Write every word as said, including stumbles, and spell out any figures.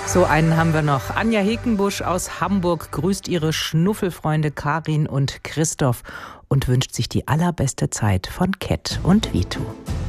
So einen haben wir noch. Anja Hekenbusch aus Hamburg grüßt ihre Schnuffelfreunde Karin und Christoph und wünscht sich die allerbeste Zeit von Cat und Vito.